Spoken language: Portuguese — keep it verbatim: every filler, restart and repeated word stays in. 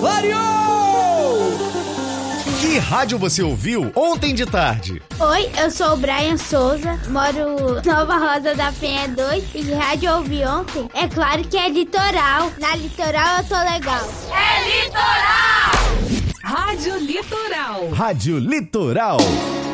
Clareou! Que rádio você ouviu ontem de tarde? Oi, eu sou o Brian Souza, moro Nova Rosa da Penha dois e que rádio eu ouvi ontem? É claro que é Litoral. Na Litoral eu tô legal. É Litoral! Rádio Litoral. Rádio Litoral.